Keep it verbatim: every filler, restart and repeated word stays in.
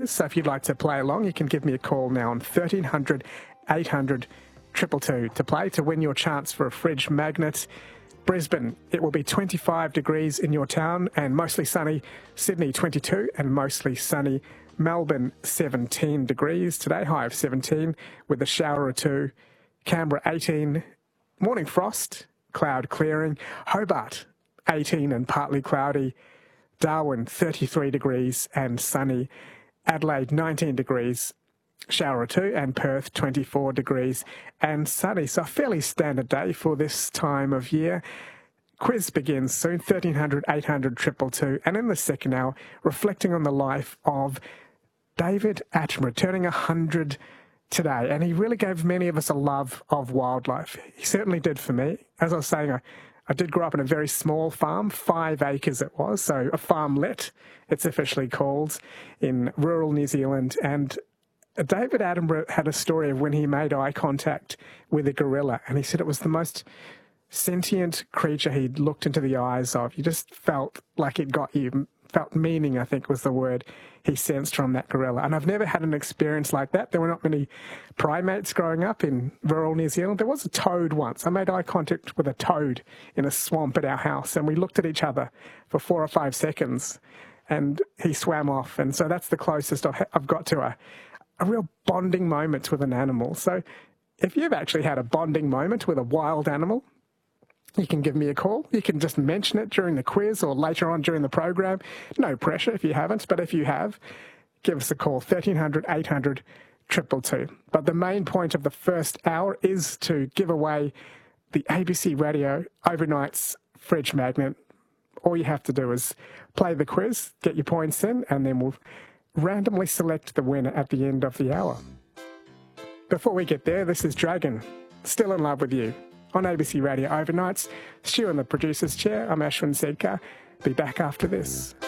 quiz. So if you'd like to play along, you can give me a call now on thirteen hundred, eight hundred, two two two to play to win your chance for a fridge magnet. Brisbane, it will be twenty-five degrees in your town and mostly sunny. Sydney, twenty-two and mostly sunny. Melbourne, seventeen degrees today, high of seventeen with a shower or two. Canberra, eighteen, morning frost, cloud clearing. Hobart, eighteen and partly cloudy. Darwin, thirty-three degrees and sunny. Adelaide, nineteen degrees, shower or two. And Perth, twenty-four degrees and sunny. So a fairly standard day for this time of year. Quiz begins soon, thirteen hundred, eight hundred, two two two. And in the second hour, reflecting on the life of David Attenborough, turning one hundred today. And he really gave many of us a love of wildlife. He certainly did for me. As I was saying, I I did grow up in a very small farm, five acres it was, so a farmlet, it's officially called, in rural New Zealand. And David Attenborough had a story of when he made eye contact with a gorilla, and he said it was the most sentient creature he'd looked into the eyes of. You just felt like it got you, felt meaning, I think was the word he sensed from that gorilla. And I've never had an experience like that. There were not many primates growing up in rural New Zealand. There was a toad once. I made eye contact with a toad in a swamp at our house, and we looked at each other for four or five seconds, and he swam off. And so that's the closest I've, I've got to a, a real bonding moment with an animal. So if you've actually had a bonding moment with a wild animal, you can give me a call. You can just mention it during the quiz or later on during the program. No pressure if you haven't, but if you have, give us a call, thirteen hundred, eight hundred, two two two. But the main point of the first hour is to give away the A B C Radio Overnight's Fridge Magnet. All you have to do is play the quiz, get your points in, and then we'll randomly select the winner at the end of the hour. Before we get there, this is Dragon, Still in Love with You, on A B C Radio Overnights. Stu in the producer's chair. I'm Ashwin Zedkar. Be back after this.